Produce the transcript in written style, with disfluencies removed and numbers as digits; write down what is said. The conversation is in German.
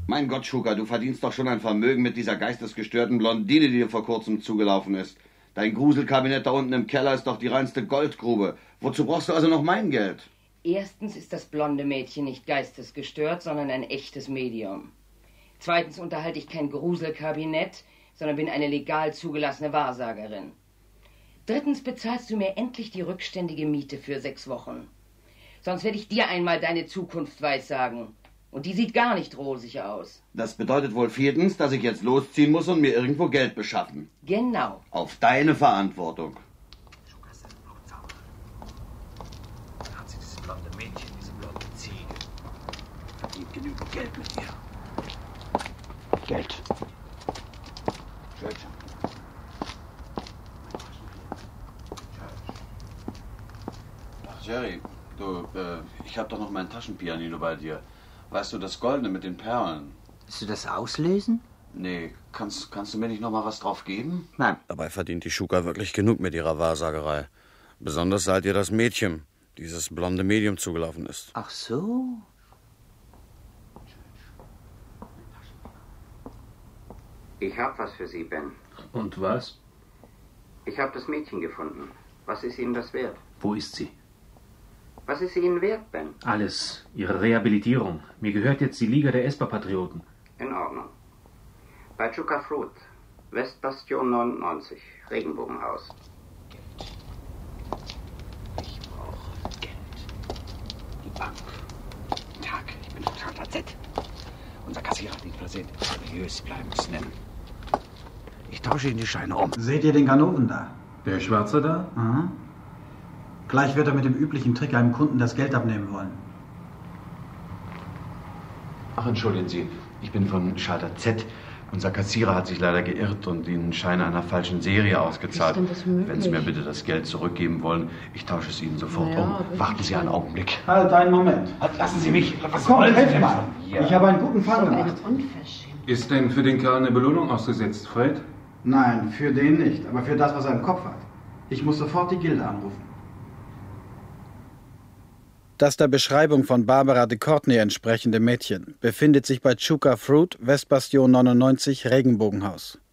Mein Gott, Schuka, du verdienst doch schon ein Vermögen mit dieser geistesgestörten Blondine, die dir vor kurzem zugelaufen ist. Dein Gruselkabinett da unten im Keller ist doch die reinste Goldgrube. Wozu brauchst du also noch mein Geld? Erstens ist das blonde Mädchen nicht geistesgestört, sondern ein echtes Medium. Zweitens unterhalte ich kein Gruselkabinett, sondern bin eine legal zugelassene Wahrsagerin. Drittens bezahlst du mir endlich die rückständige Miete für 6 Wochen. Sonst werde ich dir einmal deine Zukunft weissagen. Und die sieht gar nicht rosig aus. Das bedeutet wohl viertens, dass ich jetzt losziehen muss und mir irgendwo Geld beschaffen. Genau. Auf deine Verantwortung. Da hat sie dieses blonde Mädchen, diese blonde Ziege. Verdient genügend Geld mit ihr. Geld. Geld. Ach, Jerry, du, ich hab doch noch mein Taschenpianino bei dir. Weißt du, das Goldene mit den Perlen. Willst du das auslösen? Nee, kannst du mir nicht noch mal was drauf geben? Nein. Dabei verdient die Schuka wirklich genug mit ihrer Wahrsagerei. Besonders seit ihr das Mädchen, dieses blonde Medium, zugelaufen ist. Ach so. Ich hab was für Sie, Ben. Und was? Ich habe das Mädchen gefunden. Was ist Ihnen das wert? Wo ist sie? Was ist sie Ihnen wert, Ben? Alles. Ihre Rehabilitierung. Mir gehört jetzt die Liga der Esper-Patrioten. In Ordnung. Bei Chuka Fruit, Westbastion 99, Regenbogenhaus. Ich brauche Geld. Die Bank. Guten Tag, ich bin von Schalter Z. Unser Kassierer hat ihn versehen. Seriös bleiben Sie nennen. Ich tausche Ihnen die Scheine um. Seht ihr den Ganoven da? Der Schwarze da? Aha. Gleich wird er mit dem üblichen Trick einem Kunden das Geld abnehmen wollen. Ach, entschuldigen Sie, ich bin von Schalter Z. Unser Kassierer hat sich leider geirrt und Ihnen Scheine einer falschen Serie ausgezahlt. Wie ist denn das möglich? Wenn Sie mir bitte das Geld zurückgeben wollen, ich tausche es Ihnen sofort um. Warten Sie einen Augenblick. Halt einen Moment. Lassen Sie mich. Was Komm, wollen Sie helf denn mal. von mir? Ich habe einen guten Fang gemacht. Unverschämt. Ist denn für den Kerl eine Belohnung ausgesetzt, Fred? Nein, für den nicht, aber für das, was er im Kopf hat. Ich muss sofort die Gilde anrufen. Das der Beschreibung von Barbara de Courtenay entsprechende Mädchen befindet sich bei Chuka Fruit, Westbastion 99, Regenbogenhaus.